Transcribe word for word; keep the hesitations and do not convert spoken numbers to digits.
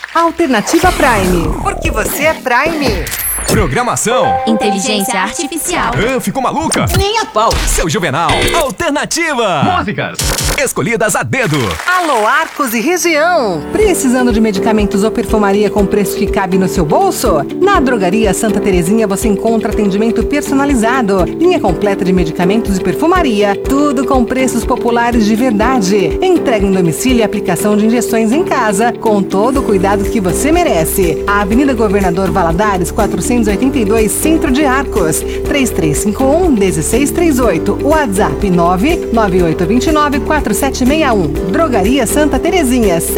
Alternativa Prime, porque você é Prime. Programação. Inteligência artificial. Ah, ficou maluca? Nem a pau. Seu Juvenal. Alternativa. Músicas escolhidas a dedo. Alô, Arcos e região. Precisando de medicamentos ou perfumaria com preço que cabe no seu bolso? Na Drogaria Santa Terezinha você encontra atendimento personalizado, linha completa de medicamentos e perfumaria, tudo com preços populares de verdade. Entrega em domicílio e aplicação de injeções em casa, com todo o cuidado que você merece. A Avenida Governador Valadares, quatrocentos e oitenta e dois, Centro de Arcos, três três cinco um, um seis três oito, WhatsApp nove nove oito dois nove, quatro sete seis um. Drogaria Santa Terezinha,